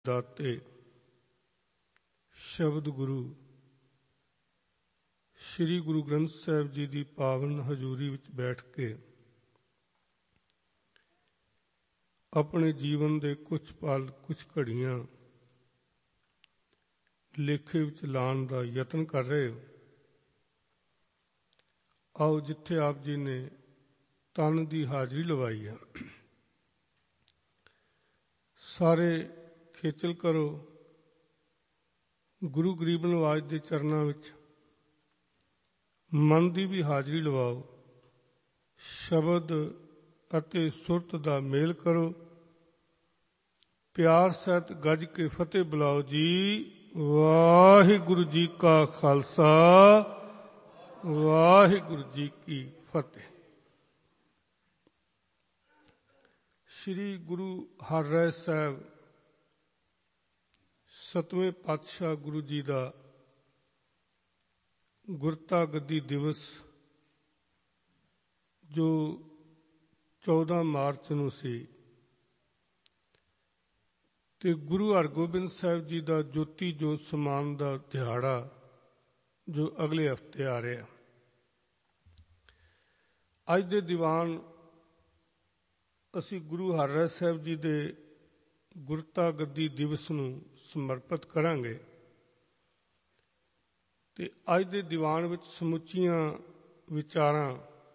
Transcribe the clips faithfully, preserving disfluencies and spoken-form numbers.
ਦਾਤੇ ਸ਼ਬਦ ਗੁਰੂ ਸ੍ਰੀ ਗੁਰੂ ਗ੍ਰੰਥ ਸਾਹਿਬ ਜੀ ਦੀ ਪਾਵਨ ਹਜ਼ੂਰੀ ਵਿੱਚ ਬੈਠ ਕੇ ਆਪਣੇ ਜੀਵਨ ਦੇ ਕੁਝ ਪਲ ਕੁਝ ਘੜੀਆਂ ਲੇਖੇ ਵਿੱਚ ਲਾਉਣ ਦਾ ਯਤਨ ਕਰ ਰਹੇ ਹੋ। ਆਓ ਜਿੱਥੇ ਆਪ ਜੀ ਨੇ ਤਨ ਦੀ ਹਾਜ਼ਰੀ ਲਵਾਈ ਹੈ, ਸਾਰੇ ਖੇਚਲ ਕਰੋ, ਗੁਰੂ ਗਰੀਬ ਨਵਾਜ ਦੇ ਚਰਨਾਂ ਵਿੱਚ ਮਨ ਦੀ ਵੀ ਹਾਜ਼ਰੀ ਲਵਾਓ, ਸ਼ਬਦ ਅਤੇ ਸੁਰਤ ਦਾ ਮੇਲ ਕਰੋ, ਪਿਆਰ ਸਹਿਤ ਗੱਜ ਕੇ ਫਤਿਹ ਬੁਲਾਓ ਜੀ। ਵਾਹਿਗੁਰੂ ਜੀ ਕਾ ਖਾਲਸਾ, ਵਾਹਿਗੁਰੂ ਜੀ ਕੀ ਫਤਿਹ। ਸ੍ਰੀ ਗੁਰੂ ਹਰਿਰਾਏ ਸਾਹਿਬ ਸਤਵੇਂ ਪਾਤਸ਼ਾਹ ਗੁਰੂ ਜੀ ਦਾ ਗੁਰਤਾ ਗੱਦੀ ਦਿਵਸ ਜੋ ਚੌਦਾਂ ਮਾਰਚ ਨੂੰ ਸੀ ਤੇ ਗੁਰੂ ਹਰਗੋਬਿੰਦ ਸਾਹਿਬ ਜੀ ਦਾ ਜੋਤੀ ਜੋਤ ਸਮਾਨ ਦਾ ਦਿਹਾੜਾ ਜੋ ਅਗਲੇ ਹਫ਼ਤੇ ਆ ਰਿਹਾ। ਅੱਜ ਦੇ ਦੀਵਾਨ ਅਸੀਂ ਗੁਰੂ ਹਰਿਰਾਏ ਸਾਹਿਬ ਜੀ ਦੇ ਗੁਰਤਾ ਗੱਦੀ ਦਿਵਸ ਨੂੰ ਸਮਰਪਿਤ ਕਰਾਂਗੇ ਤੇ ਅੱਜ ਦੇ ਦੀਵਾਨ ਵਿੱਚ ਸਮੁੱਚੀਆਂ ਵਿਚਾਰਾਂ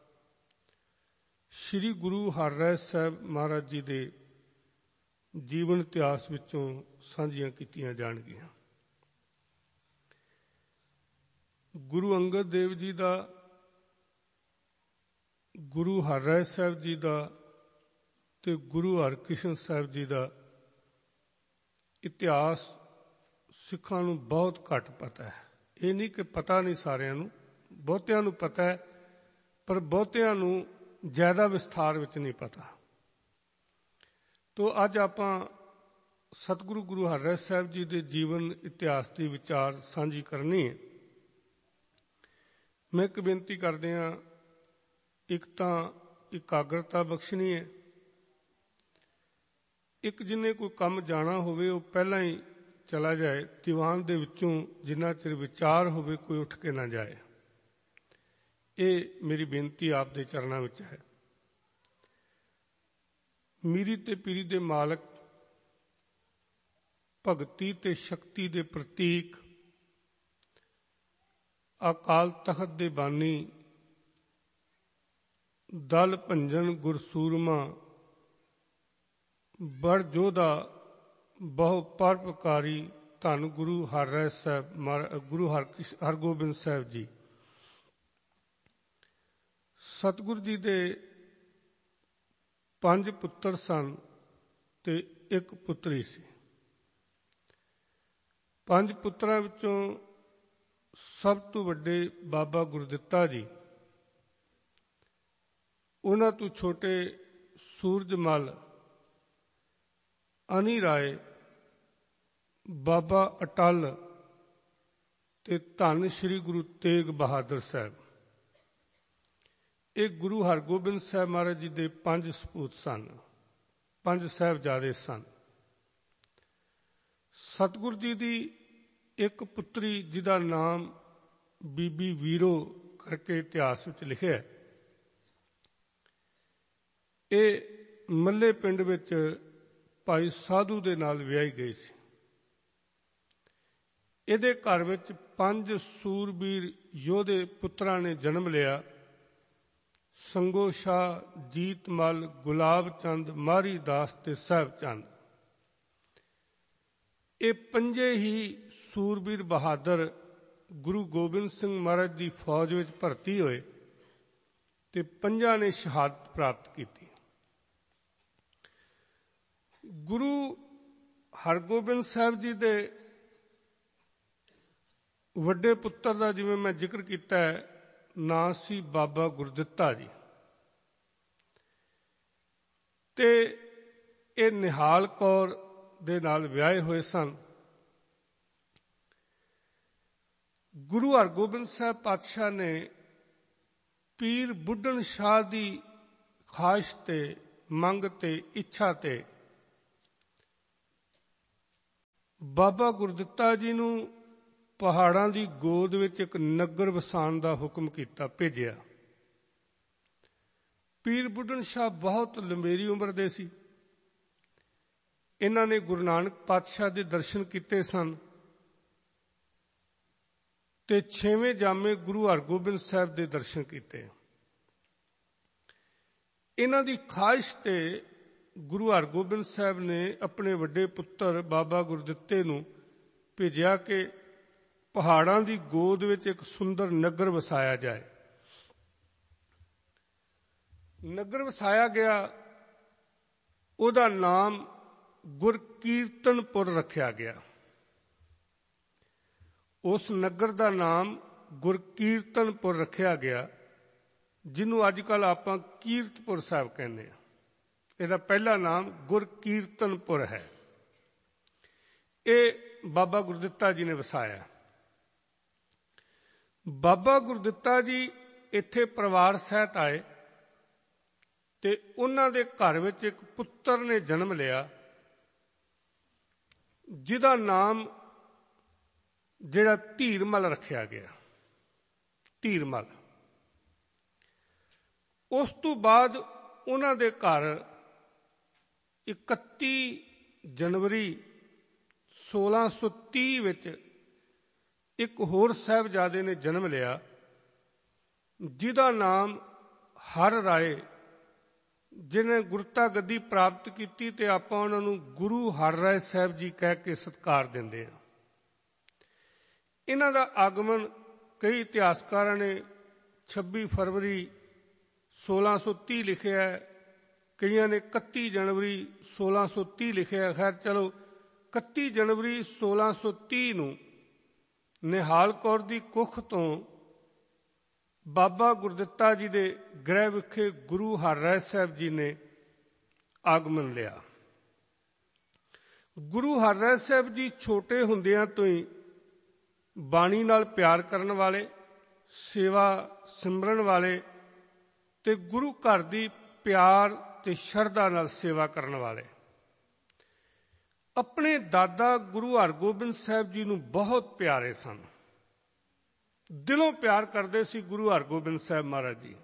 ਸ੍ਰੀ ਗੁਰੂ ਹਰਿਰਾਏ ਸਾਹਿਬ ਮਹਾਰਾਜ ਜੀ ਦੇ ਜੀਵਨ ਇਤਿਹਾਸ ਵਿੱਚੋਂ ਸਾਂਝੀਆਂ ਕੀਤੀਆਂ ਜਾਣਗੀਆਂ। ਗੁਰੂ ਅੰਗਦ ਦੇਵ ਜੀ ਦਾ, ਗੁਰੂ ਹਰਿਰਾਏ ਸਾਹਿਬ ਜੀ ਦਾ ਤੇ ਗੁਰੂ ਹਰਕ੍ਰਿਸ਼ਨ ਸਾਹਿਬ ਜੀ ਦਾ ਇਤਿਹਾਸ ਸਿੱਖਾਂ ਨੂੰ ਬਹੁਤ ਘੱਟ ਪਤਾ ਹੈ। ਇਹ ਨਹੀਂ ਕਿ ਪਤਾ ਨਹੀਂ ਸਾਰਿਆਂ ਨੂੰ, ਬਹੁਤਿਆਂ ਨੂੰ ਪਤਾ ਹੈ, ਪਰ ਬਹੁਤਿਆਂ ਨੂੰ ਜ਼ਿਆਦਾ ਵਿਸਥਾਰ ਵਿੱਚ ਨਹੀਂ ਪਤਾ। ਤੋ ਅੱਜ ਆਪਾਂ ਸਤਿਗੁਰੂ ਗੁਰੂ ਹਰਿਰਾਏ ਸਾਹਿਬ ਜੀ ਦੇ ਜੀਵਨ ਇਤਿਹਾਸ ਦੀ ਵਿਚਾਰ ਸਾਂਝੀ ਕਰਨੀ ਹੈ। ਮੈਂ ਇੱਕ ਬੇਨਤੀ ਕਰਦੇ ਹਾਂ, ਇੱਕ ਤਾਂ ਇਕਾਗਰਤਾ ਬਖਸ਼ਣੀ ਹੈ, ਇੱਕ ਜਿਹਨੇ ਕੋਈ ਕੰਮ ਜਾਣਾ ਹੋਵੇ ਉਹ ਪਹਿਲਾਂ ਹੀ ਚਲਾ ਜਾਏ, ਦੀਵਾਨ ਦੇ ਵਿੱਚੋਂ ਜਿੰਨਾ ਚਿਰ ਵਿਚਾਰ ਹੋਵੇ ਕੋਈ ਉੱਠ ਕੇ ਨਾ ਜਾਏ। ਇਹ ਮੇਰੀ ਬੇਨਤੀ ਆਪ ਦੇ ਚਰਨਾਂ ਵਿੱਚ ਹੈ। ਮੀਰੀ ਤੇ ਪੀਰੀ ਦੇ ਮਾਲਕ, ਭਗਤੀ ਤੇ ਸ਼ਕਤੀ ਦੇ ਪ੍ਰਤੀਕ, ਅਕਾਲ ਤਖਤ ਦੇ ਬਾਨੀ, ਦਲ ਭੰਜਨ ਗੁਰਸੂਰਮਾ, ਬੜ ਜੋਧਾ, ਬਹੁ ਪਰਉਪਕਾਰੀ, ਧੰਨ ਗੁਰੂ ਹਰਿਰਾਏ ਸਾਹਿਬ, ਗੁਰੂ ਹਰਗੋਬਿੰਦ ਸਾਹਿਬ ਜੀ। ਸਤਿਗੁਰੂ ਜੀ ਦੇ ਪੰਜ ਪੁੱਤਰ ਸਨ ਤੇ ਇੱਕ ਪੁੱਤਰੀ ਸੀ। ਪੰਜ ਪੁੱਤਰਾਂ ਵਿੱਚੋਂ ਸਭ ਤੋਂ ਵੱਡੇ ਬਾਬਾ ਗੁਰਦਿੱਤਾ ਜੀ, ਉਹਨਾਂ ਤੋਂ ਛੋਟੇ ਸੂਰਜਮਲ, ਅਨੀ ਰਾਏ, ਬਾਬਾ ਅਟਲ ਤੇ ਧੰਨ ਸ੍ਰੀ ਗੁਰੂ ਤੇਗ ਬਹਾਦਰ ਸਾਹਿਬ। ਇਹ ਗੁਰੂ ਹਰਗੋਬਿੰਦ ਸਾਹਿਬ ਮਹਾਰਾਜ ਜੀ ਦੇ ਪੰਜ ਸਪੂਤ ਸਨ, ਪੰਜ ਸਾਹਿਬਜ਼ਾਦੇ ਸਨ। ਸਤਿਗੁਰੂ ਜੀ ਦੀ ਇੱਕ ਪੁੱਤਰੀ ਜਿਹਦਾ ਨਾਮ ਬੀਬੀ ਵੀਰੋ ਕਰਕੇ ਇਤਿਹਾਸ ਵਿੱਚ ਲਿਖਿਆ, ਇਹ ਮੱਲੇ ਪਿੰਡ ਵਿੱਚ ਭਾਈ ਸਾਧੂ ਦੇ ਨਾਲ ਵਿਆਹੀ ਗਈ ਸੀ। ਇਹਦੇ ਘਰ ਵਿੱਚ ਪੰਜ ਸੂਰਬੀਰ ਯੋਧੇ ਪੁੱਤਰਾਂ ਨੇ ਜਨਮ ਲਿਆ। ਸੰਗੋ ਸ਼ਾਹ, ਜੀਤ ਮਲ, ਗੁਲਾਬ ਚੰਦ, ਮਾਰੀ ਦਾਸ ਤੇ ਸਾਹਿਬ ਚੰਦ। ਇਹ ਪੰਜੇ ਹੀ ਸੂਰਬੀਰ ਬਹਾਦਰ ਗੁਰੂ ਗੋਬਿੰਦ ਸਿੰਘ ਮਹਾਰਾਜ ਦੀ ਫੌਜ ਵਿੱਚ ਭਰਤੀ ਹੋਏ ਤੇ ਪੰਜਾਂ ਨੇ ਸ਼ਹਾਦਤ ਪ੍ਰਾਪਤ ਕੀਤੀ। ਗੁਰੂ ਹਰਗੋਬਿੰਦ ਸਾਹਿਬ ਜੀ ਦੇ ਵੱਡੇ ਪੁੱਤਰ ਦਾ ਜਿਵੇਂ ਮੈਂ ਜ਼ਿਕਰ ਕੀਤਾ ਹੈ, ਨਾਂ ਸੀ ਬਾਬਾ ਗੁਰਦਿੱਤਾ ਜੀ, ਤੇ ਇਹ ਨਿਹਾਲ ਕੌਰ ਦੇ ਨਾਲ ਵਿਆਹੇ ਹੋਏ ਸਨ। ਗੁਰੂ ਹਰਗੋਬਿੰਦ ਸਾਹਿਬ ਪਾਤਸ਼ਾਹ ਨੇ ਪੀਰ ਬੁੱਢਣ ਸ਼ਾਹ ਦੀ ਖਾਹਿਸ਼ ਤੇ, ਮੰਗ ਤੇ, ਇੱਛਾ ਤੇ ਬਾਬਾ ਗੁਰਦਿੱਤਾ ਜੀ ਨੂੰ ਪਹਾੜਾਂ ਦੀ ਗੋਦ ਵਿੱਚ ਇੱਕ ਨਗਰ ਵਸਾਉਣ ਦਾ ਹੁਕਮ ਕੀਤਾ, ਭੇਜਿਆ। ਪੀਰ ਬੁੱਢਨ ਸ਼ਾਹ ਬਹੁਤ ਲੰਮੇਰੀ ਉਮਰ ਦੇ ਸੀ। ਇਹਨਾਂ ਨੇ ਗੁਰੂ ਨਾਨਕ ਪਾਤਸ਼ਾਹ ਦੇ ਦਰਸ਼ਨ ਕੀਤੇ ਸਨ ਤੇ ਛੇਵੇਂ ਜਾਮੇ ਗੁਰੂ ਹਰਗੋਬਿੰਦ ਸਾਹਿਬ ਦੇ ਦਰਸ਼ਨ ਕੀਤੇ। ਇਹਨਾਂ ਦੀ ਖਾਹਿਸ਼ ਤੇ ਗੁਰੂ ਹਰਗੋਬਿੰਦ ਸਾਹਿਬ ਨੇ ਆਪਣੇ ਵੱਡੇ ਪੁੱਤਰ ਬਾਬਾ ਗੁਰਦਿੱਤੇ ਨੂੰ ਭੇਜਿਆ ਕਿ ਪਹਾੜਾਂ ਦੀ ਗੋਦ ਵਿੱਚ ਇੱਕ ਸੁੰਦਰ ਨਗਰ ਵਸਾਇਆ ਜਾਏ। ਨਗਰ ਵਸਾਇਆ ਗਿਆ, ਉਹਦਾ ਨਾਮ ਗੁਰਕੀਰਤਨਪੁਰ ਰੱਖਿਆ ਗਿਆ। ਉਸ ਨਗਰ ਦਾ ਨਾਮ ਗੁਰਕੀਰਤਨਪੁਰ ਰੱਖਿਆ ਗਿਆ, ਜਿਹਨੂੰ ਅੱਜ ਕੱਲ੍ਹ ਆਪਾਂ ਕੀਰਤਪੁਰ ਸਾਹਿਬ ਕਹਿੰਦੇ ਹਾਂ। ਇਹਦਾ ਪਹਿਲਾ ਨਾਮ ਗੁਰਕੀਰਤਨਪੁਰ ਹੈ। ਇਹ ਬਾਬਾ ਗੁਰਦਿੱਤਾ ਜੀ ਨੇ ਵਸਾਇਆ। ਬਾਬਾ ਗੁਰਦਿੱਤਾ ਜੀ ਇੱਥੇ ਪਰਿਵਾਰ ਸਹਿਤ ਆਏ ਤੇ ਉਹਨਾਂ ਦੇ ਘਰ ਵਿੱਚ ਇੱਕ ਪੁੱਤਰ ਨੇ ਜਨਮ ਲਿਆ, ਜਿਹਦਾ ਨਾਮ ਜਿਹੜਾ ਧੀਰਮਲ ਰੱਖਿਆ ਗਿਆ, ਧੀਰਮਲ। ਉਸ ਤੋਂ ਬਾਅਦ ਉਹਨਾਂ ਦੇ ਘਰ ਇਕੱਤੀ ਜਨਵਰੀ ਸੋਲਾਂ ਸੌ ਤੀਹ ਵਿੱਚ ਇੱਕ ਹੋਰ ਸਾਹਿਬਜ਼ਾਦੇ ਨੇ ਜਨਮ ਲਿਆ, ਜਿਹਦਾ ਨਾਮ ਹਰ ਰਾਏ, ਜਿਹਨੇ ਗੁਰਤਾ ਗੱਦੀ ਪ੍ਰਾਪਤ ਕੀਤੀ ਤੇ ਆਪਾਂ ਉਹਨਾਂ ਨੂੰ ਗੁਰੂ ਹਰ ਰਾਏ ਸਾਹਿਬ ਜੀ ਕਹਿ ਕੇ ਸਤਿਕਾਰ ਦਿੰਦੇ ਹਾਂ। ਇਹਨਾਂ ਦਾ ਆਗਮਨ ਕਈ ਇਤਿਹਾਸਕਾਰਾਂ ਨੇ ਛੱਬੀ ਫਰਵਰੀ ਸੋਲਾਂ ਸੌ ਤੀਹ ਲਿਖਿਆ ਹੈ, ਕਈਆਂ ਨੇ ਇਕੱਤੀ ਜਨਵਰੀ ਸੋਲਾਂ ਸੌ ਤੀਹ ਲਿਖਿਆ। ਖੈਰ ਚਲੋ, ਇਕੱਤੀ ਜਨਵਰੀ ਸੋਲਾਂ ਸੌ ਤੀਹ ਨੂੰ ਨਿਹਾਲ ਕੌਰ ਦੀ ਕੁੱਖ ਤੋਂ ਬਾਬਾ ਗੁਰਦਿੱਤਾ ਜੀ ਦੇ ਗ੍ਰਹਿ ਵਿਖੇ ਗੁਰੂ ਹਰ ਰਾਏ ਸਾਹਿਬ ਜੀ ਨੇ ਆਗਮਨ ਲਿਆ। ਗੁਰੂ ਹਰ ਰਾਏ ਸਾਹਿਬ ਜੀ ਛੋਟੇ ਹੁੰਦਿਆਂ ਤੋਂ ਹੀ ਬਾਣੀ ਨਾਲ ਪਿਆਰ ਕਰਨ ਵਾਲੇ, ਸੇਵਾ ਸਿਮਰਨ ਵਾਲੇ ਤੇ ਗੁਰੂ ਘਰ ਦੀ ਪਿਆਰ ਤੇ ਸ਼ਰਧਾ ਨਾਲ ਸੇਵਾ ਕਰਨ ਵਾਲੇ। ਆਪਣੇ ਦਾਦਾ ਗੁਰੂ ਹਰਗੋਬਿੰਦ ਸਾਹਿਬ ਜੀ ਨੂੰ ਬਹੁਤ ਪਿਆਰੇ ਸਨ, ਦਿਲੋਂ ਪਿਆਰ ਕਰਦੇ ਸੀ ਗੁਰੂ ਹਰਗੋਬਿੰਦ ਸਾਹਿਬ ਮਹਾਰਾਜ ਜੀ।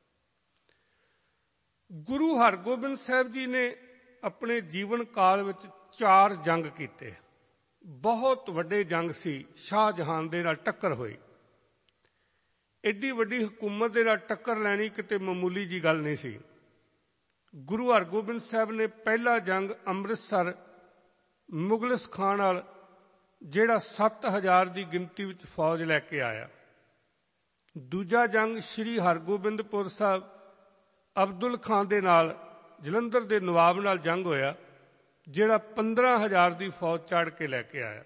ਗੁਰੂ ਹਰਗੋਬਿੰਦ ਸਾਹਿਬ ਜੀ ਨੇ ਆਪਣੇ ਜੀਵਨ ਕਾਲ ਵਿੱਚ ਚਾਰ ਜੰਗ ਕੀਤੇ। ਬਹੁਤ ਵੱਡੇ ਜੰਗ ਸੀ, ਸ਼ਾਹਜਹਾਨ ਦੇ ਨਾਲ ਟੱਕਰ ਹੋਈ। ਐਡੀ ਵੱਡੀ ਹਕੂਮਤ ਦੇ ਨਾਲ ਟੱਕਰ ਲੈਣੀ ਕਿਤੇ ਮਾਮੂਲੀ ਜੀ ਗੱਲ ਨਹੀਂ ਸੀ। ਗੁਰੂ ਹਰਗੋਬਿੰਦ ਸਾਹਿਬ ਨੇ ਪਹਿਲਾ ਜੰਗ ਅੰਮ੍ਰਿਤਸਰ ਮੁਗਲਿਸ ਖਾਨ ਨਾਲ, ਜਿਹੜਾ ਸੱਤ ਹਜ਼ਾਰ ਦੀ ਗਿਣਤੀ ਵਿੱਚ ਫੌਜ ਲੈ ਕੇ ਆਇਆ। ਦੂਜਾ ਜੰਗ ਸ੍ਰੀ ਹਰਗੋਬਿੰਦਪੁਰ ਸਾਹਿਬ ਅਬਦੁਲ ਖਾਨ ਦੇ ਨਾਲ, ਜਲੰਧਰ ਦੇ ਨਵਾਬ ਨਾਲ ਜੰਗ ਹੋਇਆ, ਜਿਹੜਾ ਪੰਦਰਾਂ ਹਜ਼ਾਰ ਦੀ ਫੌਜ ਚੜ੍ਹ ਕੇ ਲੈ ਕੇ ਆਇਆ।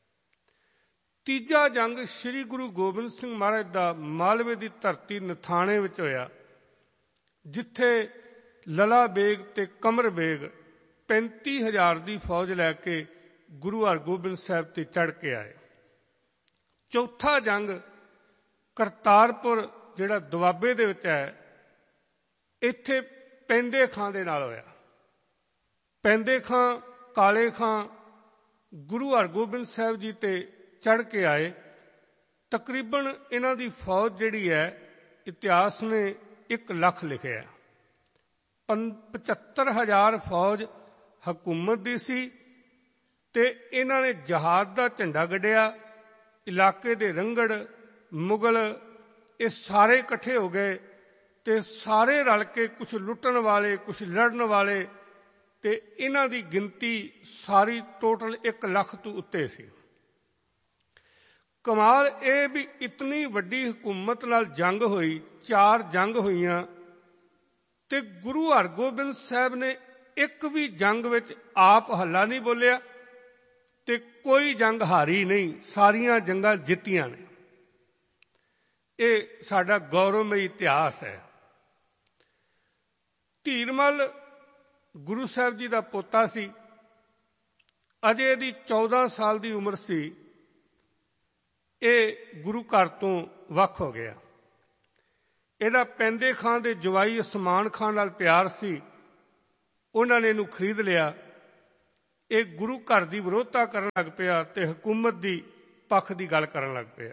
ਤੀਜਾ ਜੰਗ ਸ੍ਰੀ ਗੁਰੂ ਗੋਬਿੰਦ ਸਿੰਘ ਮਹਾਰਾਜ ਦਾ ਮਾਲਵੇ ਦੀ ਧਰਤੀ ਨਥਾਣੇ ਵਿੱਚ ਹੋਇਆ, ਜਿੱਥੇ ਲਲਾ ਬੇਗ ਤੇ ਕਮਰ ਬੇਗ ਪੈਂਤੀ ਹਜ਼ਾਰ ਦੀ ਫੌਜ ਲੈ ਕੇ ਗੁਰੂ ਹਰਗੋਬਿੰਦ ਸਾਹਿਬ ਤੇ ਚੜ੍ਹ ਕੇ ਆਏ। ਚੌਥਾ ਜੰਗ ਕਰਤਾਰਪੁਰ, ਜਿਹੜਾ ਦੁਆਬੇ ਦੇ ਵਿੱਚ ਹੈ, ਇੱਥੇ ਪੈਂਦੇ ਖਾਂ ਦੇ ਨਾਲ ਹੋਇਆ। ਪੈਂਦੇ ਖਾਂ, ਕਾਲੇ ਖਾਂ ਗੁਰੂ ਹਰਗੋਬਿੰਦ ਸਾਹਿਬ ਜੀ ਤੇ ਚੜ੍ਹ ਕੇ ਆਏ। ਤਕਰੀਬਨ ਇਹਨਾਂ ਦੀ ਫੌਜ ਜਿਹੜੀ ਹੈ, ਇਤਿਹਾਸ ਨੇ ਇੱਕ ਲੱਖ ਲਿਖਿਆ। ਪਚੱਤਰ ਹਜ਼ਾਰ ਫੌਜ ਹਕੂਮਤ ਦੀ ਸੀ ਤੇ ਇਹਨਾਂ ਨੇ ਜਹਾਦ ਦਾ ਝੰਡਾ ਗੱਡਿਆ। ਇਲਾਕੇ ਦੇ ਰੰਗੜ, ਮੁਗਲ, ਇਹ ਸਾਰੇ ਇਕੱਠੇ ਹੋ ਗਏ ਤੇ ਸਾਰੇ ਰਲ ਕੇ, ਕੁਛ ਲੁੱਟਣ ਵਾਲੇ, ਕੁਛ ਲੜਨ ਵਾਲੇ, ਤੇ ਇਹਨਾਂ ਦੀ ਗਿਣਤੀ ਸਾਰੀ ਟੋਟਲ ਇੱਕ ਲੱਖ ਤੋਂ ਉੱਤੇ ਸੀ। ਕਮਾਲ ਇਹ ਵੀ ਇਤਨੀ ਵੱਡੀ ਹਕੂਮਤ ਨਾਲ ਜੰਗ ਹੋਈ, ਚਾਰ ਜੰਗ ਹੋਈਆਂ, ਤੇ ਗੁਰੂ ਹਰਗੋਬਿੰਦ ਸਾਹਿਬ ਨੇ ਇੱਕ ਵੀ ਜੰਗ ਵਿੱਚ ਆਪ ਹੱਲਾ ਨਹੀਂ ਬੋਲਿਆ ਤੇ ਕੋਈ ਜੰਗ ਹਾਰੀ ਨਹੀਂ, ਸਾਰੀਆਂ ਜੰਗਾਂ ਜਿੱਤੀਆਂ ਨੇ। ਇਹ ਸਾਡਾ ਗੌਰਵਮਈ ਇਤਿਹਾਸ ਹੈ। ਧੀਰਮਲ ਗੁਰੂ ਸਾਹਿਬ ਜੀ ਦਾ ਪੋਤਾ ਸੀ, ਅਜੇ ਇਹਦੀ ਚੌਦਾਂ ਸਾਲ ਦੀ ਉਮਰ ਸੀ। ਇਹ ਗੁਰੂ ਘਰ ਤੋਂ ਵੱਖ ਹੋ ਗਿਆ। ਇਹਦਾ ਪੈਂਦੇ ਖਾਂ ਦੇ ਜਵਾਈ ਉਸਮਾਨ ਖਾਂ ਨਾਲ ਪਿਆਰ ਸੀ, ਉਹਨਾਂ ਨੇ ਇਹਨੂੰ ਖਰੀਦ ਲਿਆ ਇਹ ਗੁਰੂ ਘਰ ਦੀ ਵਿਰੋਧਤਾ ਕਰਨ ਲੱਗ ਪਿਆ ਤੇ ਹਕੂਮਤ ਦੀ ਪੱਖ ਦੀ ਗੱਲ ਕਰਨ ਲੱਗ ਪਿਆ।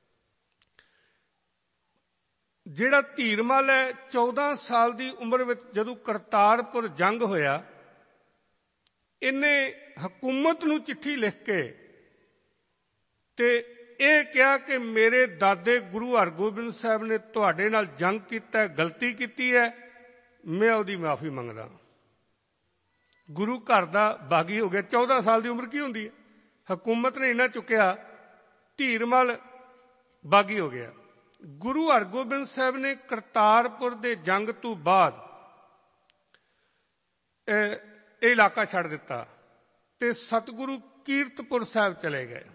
ਜਿਹੜਾ ਧੀਰਮਲ ਹੈ, ਚੌਦਾਂ ਸਾਲ ਦੀ ਉਮਰ ਵਿੱਚ ਜਦੋਂ ਕਰਤਾਰਪੁਰ ਜੰਗ ਹੋਇਆ, ਇਹਨੇ ਹਕੂਮਤ ਨੂੰ ਚਿੱਠੀ ਲਿਖ ਕੇ ਤੇ ਇਹ ਕਿਹਾ ਕਿ ਮੇਰੇ ਦਾਦੇ ਗੁਰੂ ਹਰਗੋਬਿੰਦ ਸਾਹਿਬ ਨੇ ਤੁਹਾਡੇ ਨਾਲ ਜੰਗ ਕੀਤਾ, ਗਲਤੀ ਕੀਤੀ ਹੈ, ਮੈਂ ਉਹਦੀ ਮਾਫੀ ਮੰਗਦਾ। ਗੁਰੂ ਘਰ ਦਾ ਬਾਗੀ ਹੋ ਗਿਆ। ਚੌਦਾਂ ਸਾਲ ਦੀ ਉਮਰ ਕੀ ਹੁੰਦੀ ਹੈ? ਹਕੂਮਤ ਨੇ ਇੰਨਾ ਚੁੱਕਿਆ, ਧੀਰਮਲ ਬਾਗੀ ਹੋ ਗਿਆ। ਗੁਰੂ ਹਰਗੋਬਿੰਦ ਸਾਹਿਬ ਨੇ ਕਰਤਾਰਪੁਰ ਦੇ ਜੰਗ ਤੋਂ ਬਾਅਦ ਇਹ ਇਲਾਕਾ ਛੱਡ ਦਿੱਤਾ ਤੇ ਸਤਿਗੁਰੂ ਕੀਰਤਪੁਰ ਸਾਹਿਬ ਚਲੇ ਗਏ।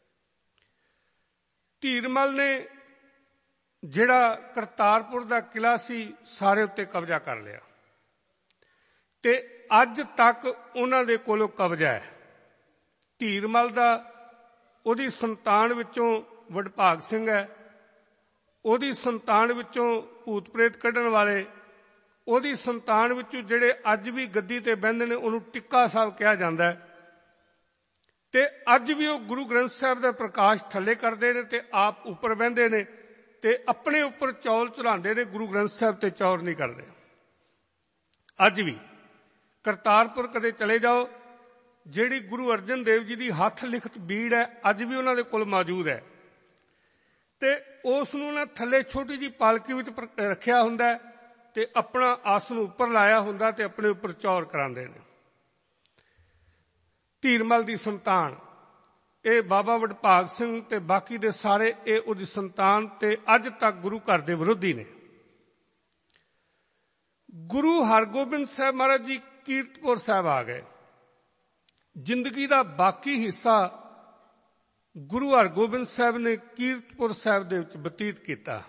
ਧੀਰਮਲ ਨੇ ਜਿਹੜਾ ਕਰਤਾਰਪੁਰ ਦਾ ਕਿਲਾ ਸੀ, ਸਾਰੇ ਉੱਤੇ ਕਬਜ਼ਾ ਕਰ ਲਿਆ ਤੇ ਅੱਜ ਤੱਕ ਉਹਨਾਂ ਦੇ ਕੋਲੋਂ ਕਬਜ਼ਾ ਹੈ। ਧੀਰਮਲ ਦਾ ਉਹਦੀ ਸੰਤਾਨ ਵਿੱਚੋਂ ਵਡਭਾਗ ਸਿੰਘ ਹੈ, ਉਹਦੀ ਸੰਤਾਨ ਵਿੱਚੋਂ ਭੂਤ ਪ੍ਰੇਤ ਕੱਢਣ ਵਾਲੇ, ਉਹਦੀ ਸੰਤਾਨ ਵਿੱਚੋਂ ਜਿਹੜੇ ਅੱਜ ਵੀ ਗੱਦੀ ਤੇ ਬਹਿੰਦੇ ਨੇ, ਉਹਨੂੰ ਟਿੱਕਾ ਸਾਹਿਬ ਕਿਹਾ ਜਾਂਦਾ ਹੈ। ਤੇ ਅੱਜ ਵੀ ਉਹ ਗੁਰੂ ਗ੍ਰੰਥ ਸਾਹਿਬ ਦਾ ਪ੍ਰਕਾਸ਼ ਥੱਲੇ ਕਰਦੇ ਨੇ ਤੇ ਆਪ ਉੱਪਰ ਬਹਿੰਦੇ ਨੇ ਤੇ ਆਪਣੇ ਉੱਪਰ ਚੌਲ ਚੜਾਉਂਦੇ ਨੇ, ਗੁਰੂ ਗ੍ਰੰਥ ਸਾਹਿਬ ਤੇ ਚੌਰ ਨਹੀਂ ਕਰਦੇ। ਅੱਜ ਵੀ ਕਰਤਾਰਪੁਰ ਕਦੇ ਚਲੇ ਜਾਓ, ਜਿਹੜੀ ਗੁਰੂ ਅਰਜਨ ਦੇਵ ਜੀ ਦੀ ਹੱਥ ਲਿਖਤ ਬੀੜ ਹੈ, ਅੱਜ ਵੀ ਉਹਨਾਂ ਦੇ ਕੋਲ ਮੌਜੂਦ ਹੈ ਤੇ ਉਸ ਨੂੰ ਨਾ ਥੱਲੇ ਛੋਟੀ ਜਿਹੀ ਪਾਲਕੀ ਵਿੱਚ ਰੱਖਿਆ ਹੁੰਦਾ ਤੇ ਆਪਣਾ ਆਸਣ ਉੱਪਰ ਲਾਇਆ ਹੁੰਦਾ ਤੇ ਆਪਣੇ ਉੱਪਰ ਚੌਰ ਕਰਾਉਂਦੇ ਨੇ। ਧੀਰਮਲ ਦੀ ਸੰਤਾਨ ਇਹ ਬਾਬਾ ਵਡਭਾਗ ਸਿੰਘ ਤੇ ਬਾਕੀ ਦੇ ਸਾਰੇ ਇਹ ਉਹਦੀ ਸੰਤਾਨ ਤੇ ਅੱਜ ਤੱਕ ਗੁਰੂ ਘਰ ਦੇ ਵਿਰੋਧੀ ਨੇ। ਗੁਰੂ ਹਰਗੋਬਿੰਦ ਸਾਹਿਬ ਮਹਾਰਾਜ ਜੀ ਕੀਰਤਪੁਰ ਸਾਹਿਬ ਆ ਗਏ। ਜ਼ਿੰਦਗੀ ਦਾ ਬਾਕੀ ਹਿੱਸਾ ਗੁਰੂ ਹਰਗੋਬਿੰਦ ਸਾਹਿਬ ਨੇ ਕੀਰਤਪੁਰ ਸਾਹਿਬ ਦੇ ਵਿੱਚ ਬਤੀਤ ਕੀਤਾ।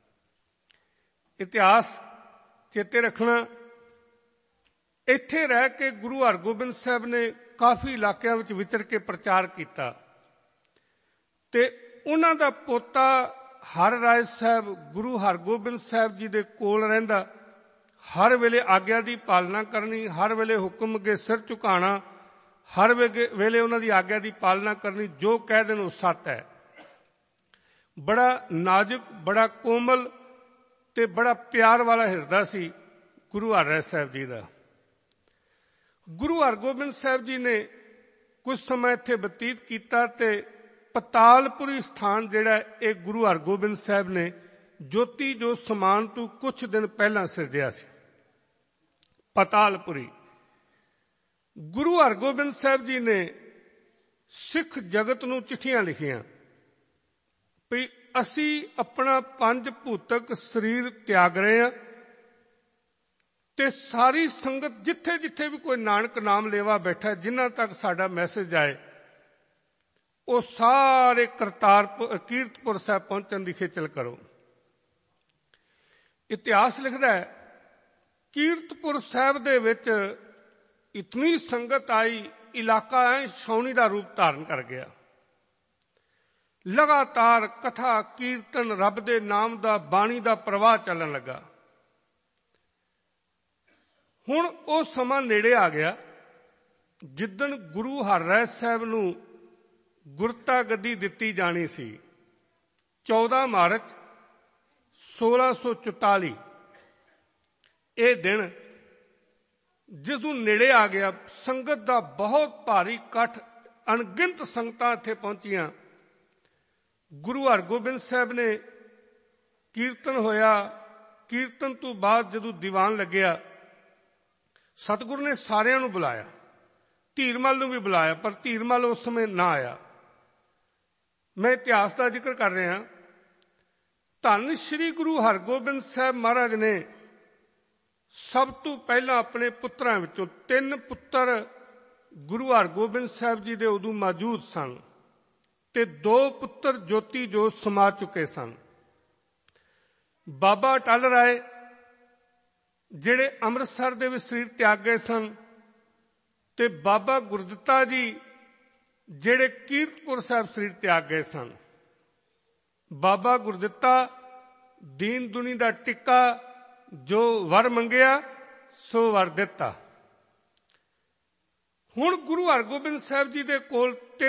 ਇਤਿਹਾਸ ਚੇਤੇ ਰੱਖਣਾ, ਇੱਥੇ ਰਹਿ ਕੇ ਗੁਰੂ ਹਰਗੋਬਿੰਦ ਸਾਹਿਬ ਨੇ ਕਾਫੀ ਇਲਾਕਿਆਂ ਵਿੱਚ ਵਿਚਰ ਕੇ ਪ੍ਰਚਾਰ ਕੀਤਾ ਤੇ ਉਹਨਾਂ ਦਾ ਪੋਤਾ ਹਰ ਰਾਏ ਸਾਹਿਬ ਗੁਰੂ ਹਰਗੋਬਿੰਦ ਸਾਹਿਬ ਜੀ ਦੇ ਕੋਲ ਰਹਿੰਦਾ, ਹਰ ਵੇਲੇ ਆਗਿਆ ਦੀ ਪਾਲਣਾ ਕਰਨੀ, ਹਰ ਵੇਲੇ ਹੁਕਮ ਅੱਗੇ ਸਿਰ ਝੁਕਾਉਣਾ, ਹਰ ਵੇਲੇ ਉਹਨਾਂ ਦੀ ਆਗਿਆ ਦੀ ਪਾਲਣਾ ਕਰਨੀ, ਜੋ ਕਹਿ ਦੇਣ ਉਹ ਸੱਤ ਹੈ। ਬੜਾ ਨਾਜ਼ੁਕ, ਬੜਾ ਕੋਮਲ ਤੇ ਬੜਾ ਪਿਆਰ ਵਾਲਾ ਹਿਰਦਾ ਸੀ ਗੁਰੂ ਹਰ ਰਾਏ ਸਾਹਿਬ ਜੀ ਦਾ। ਗੁਰੂ ਹਰਗੋਬਿੰਦ ਸਾਹਿਬ ਜੀ ਨੇ ਕੁਝ ਸਮਾਂ ਇੱਥੇ ਬਤੀਤ ਕੀਤਾ ਤੇ ਪਤਾਲਪੁਰੀ ਸਥਾਨ ਜਿਹੜਾ ਇਹ ਗੁਰੂ ਹਰਗੋਬਿੰਦ ਸਾਹਿਬ ਨੇ ਜੋਤੀ ਜੋ ਸਮਾਨ ਤੋਂ ਕੁਝ ਦਿਨ ਪਹਿਲਾਂ ਸਿਰਜਿਆ ਸੀ। ਪਤਾਲਪੁਰੀ ਗੁਰੂ ਹਰਗੋਬਿੰਦ ਸਾਹਿਬ ਜੀ ਨੇ ਸਿੱਖ ਜਗਤ ਨੂੰ ਚਿੱਠੀਆਂ ਲਿਖੀਆਂ ਵੀ ਅਸੀਂ ਆਪਣਾ ਪੰਜ ਭੂਤਕ ਸਰੀਰ ਤਿਆਗ ਰਹੇ ਹਾਂ ਤੇ ਸਾਰੀ ਸੰਗਤ ਜਿੱਥੇ ਜਿੱਥੇ ਵੀ ਕੋਈ ਨਾਨਕ ਨਾਮ ਲੇਵਾ ਬੈਠਾ, ਜਿਨ੍ਹਾਂ ਤੱਕ ਸਾਡਾ ਮੈਸੇਜ ਜਾਏ, ਉਹ ਸਾਰੇ ਕਰਤਾਰਪੁਰ ਕੀਰਤਪੁਰ ਸਾਹਿਬ ਪਹੁੰਚਣ ਦੀ ਖੇਚਲ ਕਰੋ। ਇਤਿਹਾਸ ਲਿਖਦਾ ਹੈ ਕੀਰਤਪੁਰ ਸਾਹਿਬ ਦੇ ਵਿੱਚ ਇਤਨੀ ਸੰਗਤ ਆਈ, ਇਲਾਕਾ ਐ ਛਾਉਣੀ ਦਾ ਰੂਪ ਧਾਰਨ ਕਰ ਗਿਆ। ਲਗਾਤਾਰ ਕਥਾ ਕੀਰਤਨ, ਰੱਬ ਦੇ ਨਾਮ ਦਾ, ਬਾਣੀ ਦਾ ਪ੍ਰਵਾਹ ਚੱਲਣ ਲੱਗਾ। ਹੁਣ ਉਹ ਸਮਾਂ ਨੇੜੇ ਆ ਗਿਆ ਜਿੱਦਣ ਗੁਰੂ ਹਰ ਰਾਏ ਸਾਹਿਬ ਨੂੰ ਗੁਰਤਾ ਗੱਦੀ ਦਿੱਤੀ ਜਾਣੀ ਸੀ। ਚੌਦਾਂ ਮਾਰਚ ਸੋਲਾਂ ਸੌ ਚੁਤਾਲੀ ਇਹ ਦਿਨ ਜਦੋਂ ਨੇੜੇ ਆ ਗਿਆ, ਸੰਗਤ ਦਾ ਬਹੁਤ ਭਾਰੀ ਇਕੱਠ, ਅਣਗਿਣਤ ਸੰਗਤਾਂ ਇੱਥੇ ਪਹੁੰਚੀਆਂ। ਗੁਰੂ ਹਰਗੋਬਿੰਦ ਸਾਹਿਬ ਨੇ ਕੀਰਤਨ ਹੋਇਆ, ਕੀਰਤਨ ਤੋਂ ਬਾਅਦ ਜਦੋਂ ਦੀਵਾਨ ਲੱਗਿਆ, ਸਤਿਗੁਰੂ ਨੇ ਸਾਰਿਆਂ ਨੂੰ ਬੁਲਾਇਆ, ਧੀਰਮਲ ਨੂੰ ਵੀ ਬੁਲਾਇਆ, ਪਰ ਧੀਰਮਲ ਉਸ ਸਮੇਂ ਨਾ ਆਇਆ। ਮੈਂ ਇਤਿਹਾਸ ਦਾ ਜ਼ਿਕਰ ਕਰ ਰਿਹਾ। ਧੰਨ ਸ਼੍ਰੀ ਗੁਰੂ ਹਰਗੋਬਿੰਦ ਸਾਹਿਬ ਮਹਾਰਾਜ ਨੇ ਸਭ ਤੋਂ ਪਹਿਲਾਂ ਆਪਣੇ ਪੁੱਤਰਾਂ ਵਿੱਚੋਂ ਤਿੰਨ ਪੁੱਤਰ ਗੁਰੂ ਹਰਗੋਬਿੰਦ ਸਾਹਿਬ ਜੀ ਦੇ ਉਦੋਂ ਮੌਜੂਦ ਸਨ ਤੇ ਦੋ ਪੁੱਤਰ ਜੋਤੀ ਜੋਤ ਸਮਾ ਚੁੱਕੇ ਸਨ। ਬਾਬਾ ਅਟਲ ਰਾਏ ਜਿਹੜੇ ਅੰਮ੍ਰਿਤਸਰ ਦੇ ਵਿੱਚ ਸਰੀਰ ਤਿਆਗ ਗਏ ਸਨ ਤੇ ਬਾਬਾ ਗੁਰਦਿੱਤਾ ਜੀ ਜਿਹੜੇ ਕੀਰਤਪੁਰ ਸਾਹਿਬ ਸਰੀਰ ਤਿਆਗ ਗਏ ਸਨ। ਬਾਬਾ ਗੁਰਦਿੱਤਾ ਦੀਨ ਦੁਨੀ ਦਾ ਟਿੱਕਾ, ਜੋ ਵਰ ਮੰਗਿਆ ਸੋ ਵਰ ਦਿੱਤਾ। ਹੁਣ ਗੁਰੂ ਹਰਗੋਬਿੰਦ ਸਾਹਿਬ ਜੀ ਦੇ ਕੋਲ